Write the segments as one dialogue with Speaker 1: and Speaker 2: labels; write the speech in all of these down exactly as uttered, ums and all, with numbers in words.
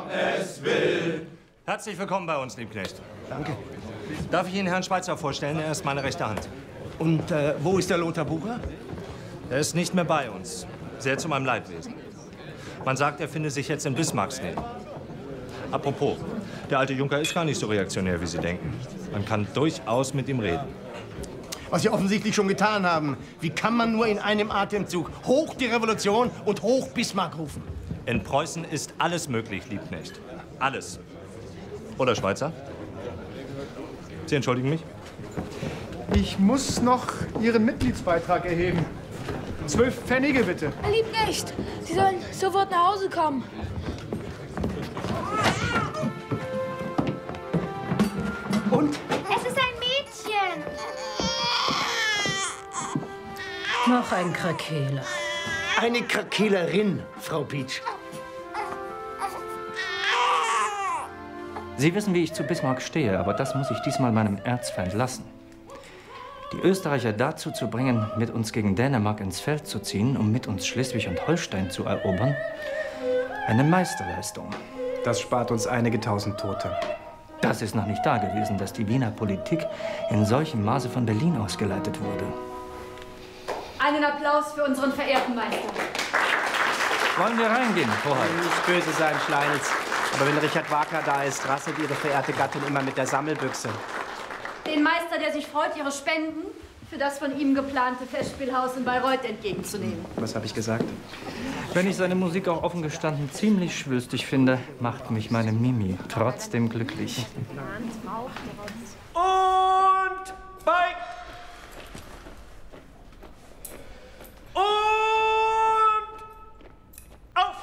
Speaker 1: Gott es will.
Speaker 2: Herzlich willkommen bei uns, Liebknecht.
Speaker 3: Danke.
Speaker 2: Darf ich Ihnen Herrn Schweitzer vorstellen? Er ist meine rechte Hand.
Speaker 3: Und äh, wo ist der Lothar Bucher?
Speaker 2: Er ist nicht mehr bei uns. Sehr zu meinem Leidwesen. Man sagt, er finde sich jetzt in Bismarcks Nähe. Apropos, der alte Junker ist gar nicht so reaktionär, wie Sie denken. Man kann durchaus mit ihm reden.
Speaker 3: Was Sie offensichtlich schon getan haben. Wie kann man nur in einem Atemzug hoch die Revolution und hoch Bismarck rufen?
Speaker 2: In Preußen ist alles möglich, Liebknecht. Alles. Oder Schweizer? Sie entschuldigen mich?
Speaker 4: Ich muss noch Ihren Mitgliedsbeitrag erheben. Zwölf Pfennige, bitte.
Speaker 5: Herr Liebknecht, Sie sollen sofort nach Hause kommen.
Speaker 3: Und?
Speaker 5: Es ist ein Mädchen.
Speaker 6: Noch ein Krakeeler.
Speaker 3: Eine Krakeelerin, Frau Pietsch.
Speaker 7: Sie wissen, wie ich zu Bismarck stehe, aber das muss ich diesmal meinem Erzfeind lassen. Die Österreicher dazu zu bringen, mit uns gegen Dänemark ins Feld zu ziehen, um mit uns Schleswig und Holstein zu erobern, eine Meisterleistung.
Speaker 8: Das spart uns einige tausend Tote.
Speaker 7: Das ist noch nicht da gewesen, dass die Wiener Politik in solchem Maße von Berlin ausgeleitet wurde.
Speaker 9: Einen Applaus für unseren verehrten Meister.
Speaker 7: Wollen wir reingehen, Hoheit?
Speaker 8: Nicht böse sein, Schleinitz. Aber wenn Richard Wagner da ist, rasselt Ihre verehrte Gattin immer mit der Sammelbüchse.
Speaker 9: Den Meister, der sich freut, Ihre Spenden für das von ihm geplante Festspielhaus in Bayreuth entgegenzunehmen.
Speaker 8: Was habe ich gesagt?
Speaker 7: Wenn ich seine Musik auch offen gestanden ziemlich schwülstig finde, macht mich meine Mimi trotzdem glücklich.
Speaker 1: Und bei. Und auf.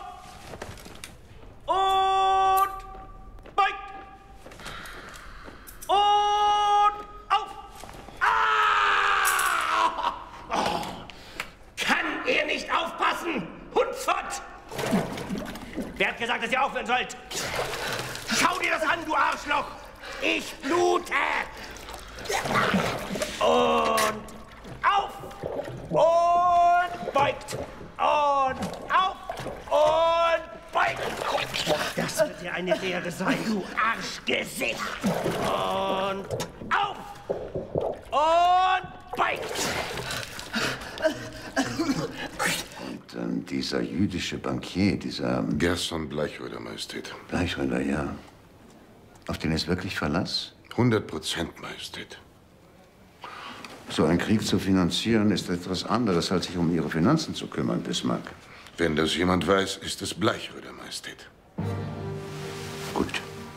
Speaker 1: Und bei. Und auf. Ah! Oh. Kann er nicht aufpassen? Hundfott! Wer hat gesagt, dass ihr aufhören sollt? Schau dir das an, du Arschloch! Ich blute! Und auf! Und beugt! Und auf! Und beugt! Das wird dir eine Lehre sein, du Arschgesicht! Und auf! Und beugt!
Speaker 10: Und ähm, dieser jüdische Bankier, dieser...
Speaker 11: Gerson Bleichhröder, Majestät.
Speaker 10: Bleichhröder, ja. Auf den ist wirklich Verlass?
Speaker 11: hundert Prozent, Majestät.
Speaker 10: So einen Krieg zu finanzieren, ist etwas anderes, als sich um Ihre Finanzen zu kümmern, Bismarck.
Speaker 11: Wenn das jemand weiß, ist es Bleichhröder, Majestät.
Speaker 10: Gut.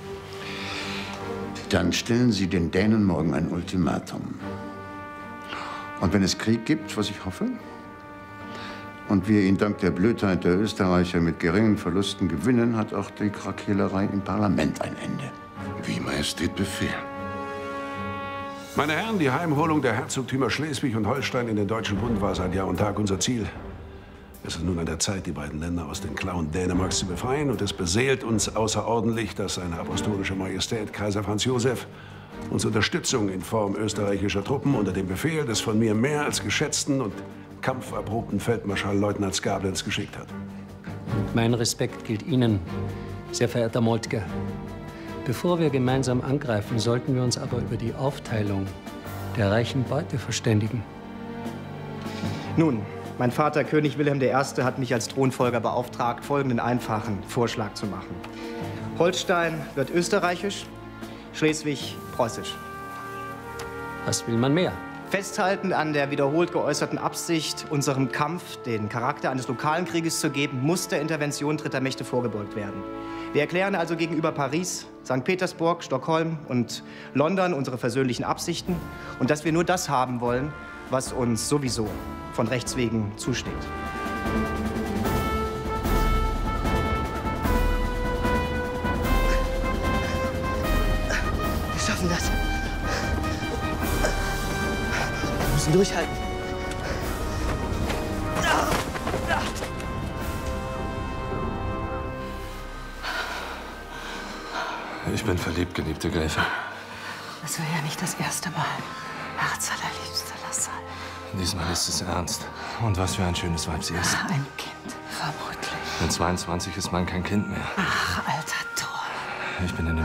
Speaker 10: Dann stellen Sie den Dänen morgen ein Ultimatum. Und wenn es Krieg gibt, was ich hoffe, und wir ihn dank der Blödheit der Österreicher mit geringen Verlusten gewinnen, hat auch die Krakeelerei im Parlament ein Ende.
Speaker 11: Wie Majestät befehlen.
Speaker 12: Meine Herren, die Heimholung der Herzogtümer Schleswig und Holstein in den Deutschen Bund war seit Jahr und Tag unser Ziel. Es ist nun an der Zeit, die beiden Länder aus den Klauen Dänemarks zu befreien. Und es beseelt uns außerordentlich, dass seine apostolische Majestät Kaiser Franz Josef uns Unterstützung in Form österreichischer Truppen unter dem Befehl des von mir mehr als geschätzten und kampferprobten Feldmarschallleutnants Gablenz geschickt hat.
Speaker 13: Und mein Respekt gilt Ihnen, sehr verehrter Moltke. Bevor wir gemeinsam angreifen, sollten wir uns aber über die Aufteilung der reichen Beute verständigen.
Speaker 8: Nun, mein Vater, König Wilhelm der Erste, hat mich als Thronfolger beauftragt, folgenden einfachen Vorschlag zu machen. Holstein wird österreichisch, Schleswig preußisch.
Speaker 13: Was will man mehr?
Speaker 8: Festhaltend an der wiederholt geäußerten Absicht, unserem Kampf den Charakter eines lokalen Krieges zu geben, muss der Intervention dritter Mächte vorgebeugt werden. Wir erklären also gegenüber Paris, Sankt Petersburg, Stockholm und London unsere versöhnlichen Absichten und dass wir nur das haben wollen, was uns sowieso von Rechts wegen zusteht.
Speaker 3: Wir schaffen das. Wir müssen durchhalten.
Speaker 14: Ich bin verliebt, geliebte Gräfin.
Speaker 6: Das war ja nicht das erste Mal. Herzallerliebster Lassalle.
Speaker 14: Diesmal ist es ernst. Und was für ein schönes Weib sie ist.
Speaker 6: Ein Kind, vermutlich.
Speaker 14: Mit zweiundzwanzig ist man kein Kind mehr.
Speaker 6: Ach, alter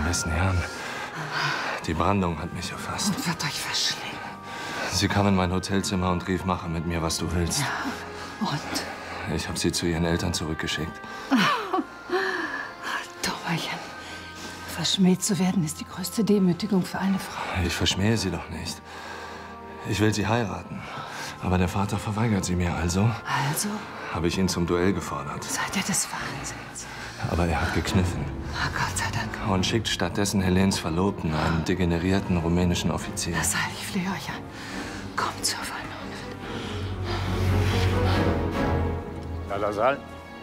Speaker 14: gewissen Herrn. Die Brandung hat mich erfasst.
Speaker 6: Und wird euch verschlingen.
Speaker 14: Sie kam in mein Hotelzimmer und rief, mache mit mir, was du willst.
Speaker 6: Ja, und?
Speaker 14: Ich habe sie zu ihren Eltern zurückgeschickt.
Speaker 6: Oh, Dummerchen. Verschmäht zu werden ist die größte Demütigung für eine Frau.
Speaker 14: Ich verschmähe sie doch nicht. Ich will sie heiraten. Aber der Vater verweigert sie mir also.
Speaker 6: Also?
Speaker 14: Habe ich ihn zum Duell gefordert.
Speaker 6: Seid ihr des Wahnsinns?
Speaker 14: Aber er hat gekniffen.
Speaker 6: Oh, Gott sei Dank.
Speaker 14: Und schickt stattdessen Helens Verlobten, einen degenerierten rumänischen Offizier.
Speaker 6: Das sei, ich flehe euch an. Kommt zur Vernunft.
Speaker 15: Salazar.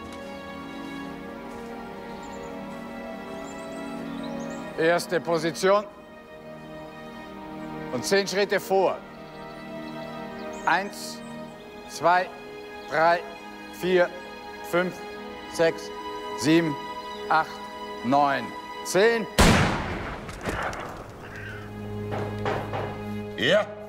Speaker 15: Erste Position. Und zehn Schritte vor. Eins, zwei, drei, vier, fünf, sechs, sieben, acht, neun, zehn.
Speaker 11: Ja.